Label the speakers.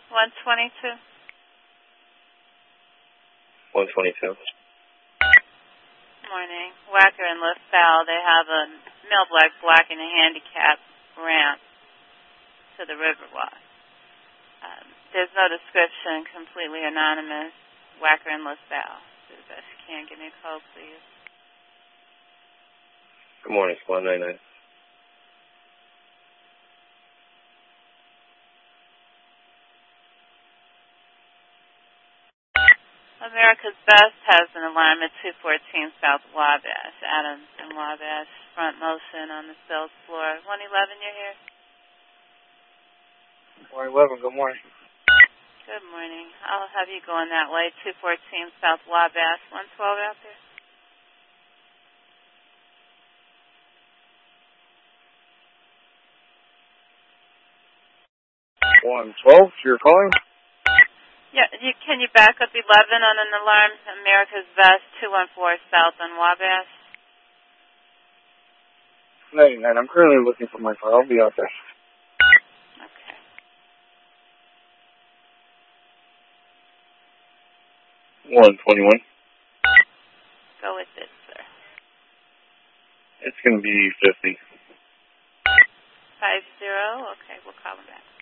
Speaker 1: 122.
Speaker 2: 122.
Speaker 1: Morning. Wacker and LaSalle, they have a Millblack blocking a handicap ramp to the Riverwalk. There's no description, completely anonymous. Wacker and LaSalle. Do the best you can. Give me a call, please.
Speaker 2: Good morning, Squad 99.
Speaker 1: America's Best has an alarm at 214 South Wabash, Adams and Wabash, front motion on the sales floor. 111, you're here?
Speaker 3: 111, good morning.
Speaker 1: Good morning. I'll have you going that way, 214 South Wabash, 112 out there?
Speaker 3: $112, you're calling?
Speaker 1: Yeah, can you back up 11 on an alarm? America's Best, 214 South on Wabash.
Speaker 3: 99, I'm currently looking for my car. I'll be out there.
Speaker 1: Okay.
Speaker 2: $121.
Speaker 1: Go with it, sir.
Speaker 2: It's going to be 50.
Speaker 1: 50, okay, we'll call him back.